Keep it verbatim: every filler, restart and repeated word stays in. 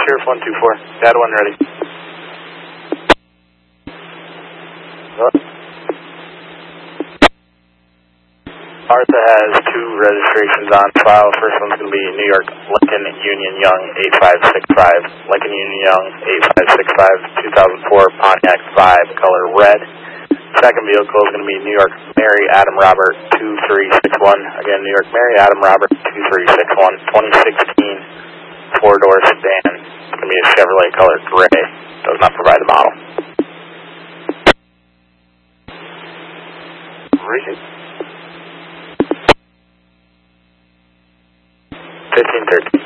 Sheriff one two four. Data one ready. What? Martha has two registrations on file. First one's going to be New York Lincoln Union Young eight five six five. Lincoln Union Young eight five six five, two thousand four Pontiac five, color red. Second vehicle is going to be New York Mary Adam Robert two three six one. Again, New York Mary Adam Robert two three six one, twenty sixteen four-door sedan. It's going to be a Chevrolet color gray. Does not provide the model. fifteen thirteen.